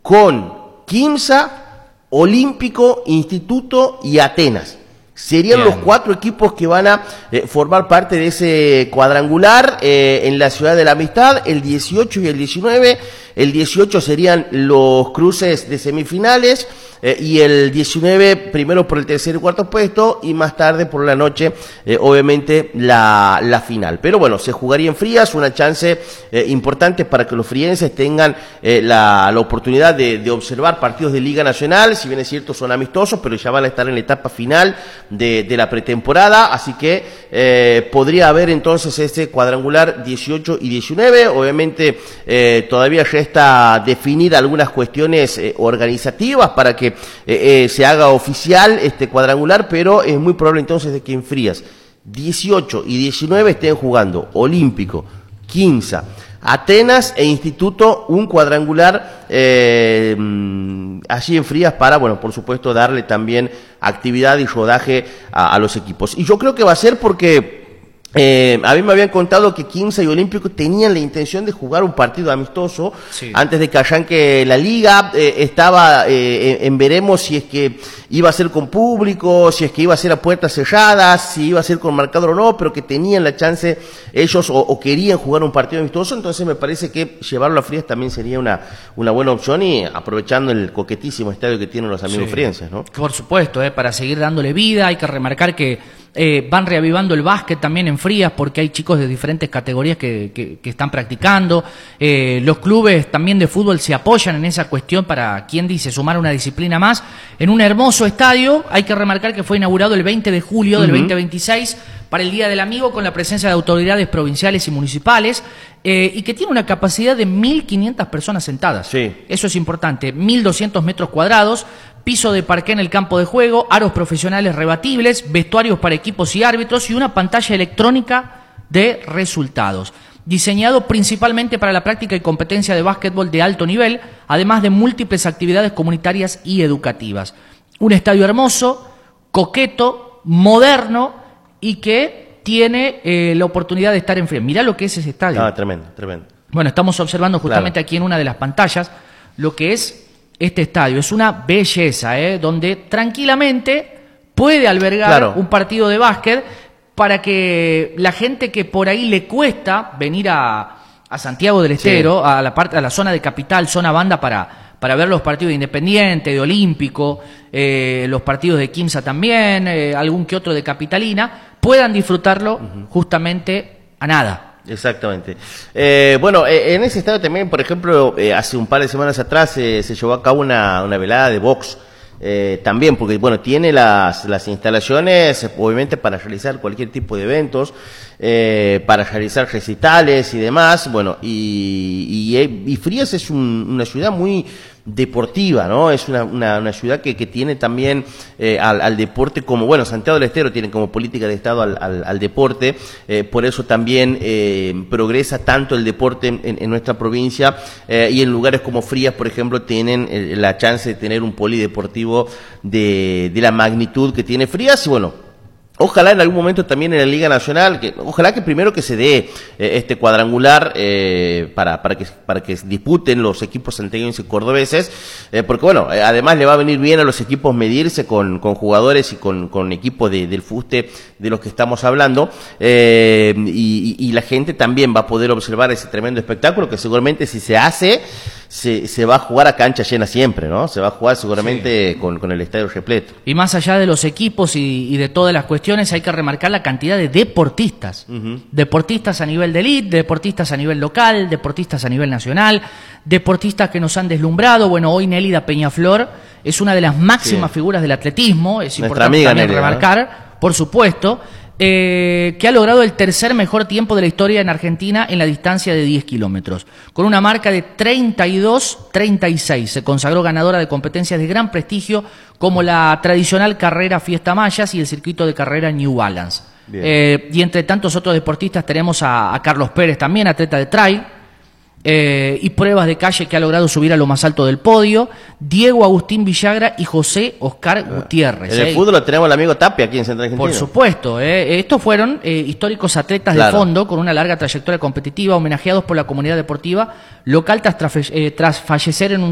con Quimsa, Olímpico, Instituto y Atenas. Serían los 4 equipos que van a formar parte de ese cuadrangular en la Ciudad de la Amistad, el 18 y el 19. El 18 serían los cruces de semifinales y el 19 primero por el tercer y cuarto puesto y más tarde por la noche obviamente la final. Pero bueno, se jugaría en Frías, una chance importante para que los frienses tengan la oportunidad de observar partidos de Liga Nacional. Si bien es cierto son amistosos, pero ya van a estar en la etapa final de la pretemporada, así que podría haber entonces este cuadrangular 18 y 19. Obviamente todavía resta definir algunas cuestiones organizativas para que se haga oficial este cuadrangular, pero es muy probable entonces de que en Frías 18 y 19 estén jugando Olímpico, Quimsa, Atenas e Instituto, un cuadrangular allí en Frías para, bueno, por supuesto, darle también actividad y rodaje a los equipos. Y yo creo que va a ser porque a mí me habían contado que Quimsa y Olímpico tenían la intención de jugar un partido amistoso antes de que arranque la liga. Estaba en veremos si es que iba a ser con público, si es que iba a ser a puertas cerradas, si iba a ser con marcador o no, pero que tenían la chance ellos o querían jugar un partido amistoso. Entonces me parece que llevarlo a Frías también sería una buena opción, y aprovechando el coquetísimo estadio que tienen los amigos frienses, ¿no? Por supuesto, para seguir dándole vida. Hay que remarcar que van reavivando el básquet también en Frías, porque hay chicos de diferentes categorías que están practicando. Los clubes también de fútbol se apoyan en esa cuestión para, ¿quién dice?, sumar una disciplina más en un hermoso estadio. Hay que remarcar que fue inaugurado el 20 de julio del 2026 para el Día del Amigo, con la presencia de autoridades provinciales y municipales, y que tiene una capacidad de 1.500 personas sentadas. Sí. Eso es importante. 1.200 metros cuadrados, piso de parqué en el campo de juego, aros profesionales rebatibles, vestuarios para equipos y árbitros y una pantalla electrónica de resultados. Diseñado principalmente para la práctica y competencia de básquetbol de alto nivel, además de múltiples actividades comunitarias y educativas. Un estadio hermoso, coqueto, moderno, y que tiene la oportunidad de estar en Frías. Mirá lo que es ese estadio. Ah, tremendo, tremendo. Bueno, estamos observando justamente aquí en una de las pantallas lo que es este estadio. Es una belleza, donde tranquilamente puede albergar un partido de básquet para que la gente que por ahí le cuesta venir a Santiago del Estero, a la zona de Capital, zona banda, para ver los partidos de Independiente, de Olímpico, los partidos de Quimsa también, algún que otro de Capitalina, puedan disfrutarlo justamente a nada. Exactamente. Bueno, en ese estadio también, por ejemplo, hace un par de semanas atrás se llevó a cabo una velada de box. También porque, bueno, tiene las instalaciones obviamente para realizar cualquier tipo de eventos, para realizar recitales y demás. Bueno, y Frías es una ciudad muy deportiva, ¿no? Es una ciudad que tiene también al deporte como, bueno, Santiago del Estero tiene como política de Estado al deporte, por eso también progresa tanto el deporte en nuestra provincia, y en lugares como Frías, por ejemplo, tienen la chance de tener un polideportivo de la magnitud que tiene Frías. Y bueno, ojalá en algún momento también en la Liga Nacional, ojalá que primero que se dé este cuadrangular para que disputen los equipos santiagueños y cordobeses, porque bueno, además le va a venir bien a los equipos medirse con jugadores y con equipos del fuste de los que estamos hablando, y la gente también va a poder observar ese tremendo espectáculo que seguramente, si se hace, se va a jugar a cancha llena siempre, ¿no? Se va a jugar seguramente con el estadio repleto. Y más allá de los equipos y de todas las cuestiones, hay que remarcar la cantidad de deportistas. Deportistas a nivel de elite, deportistas a nivel local, deportistas a nivel nacional, deportistas que nos han deslumbrado. Bueno, hoy Nélida Peñaflor es una de las máximas figuras del atletismo. Es importante también remarcar, por supuesto, que ha logrado el tercer mejor tiempo de la historia en Argentina en la distancia de 10 kilómetros. Con una marca de 32-36 se consagró ganadora de competencias de gran prestigio como la tradicional carrera Fiesta Mayas y el circuito de carrera New Balance. Y entre tantos otros deportistas tenemos a Carlos Pérez también, atleta de trail, y pruebas de calle, que ha logrado subir a lo más alto del podio, Diego Agustín Villagra y José Oscar Gutiérrez. En el fútbol lo tenemos al amigo Tapia aquí en Central Argentina. Por supuesto, estos fueron históricos atletas de fondo con una larga trayectoria competitiva, homenajeados por la comunidad deportiva local tras fallecer en un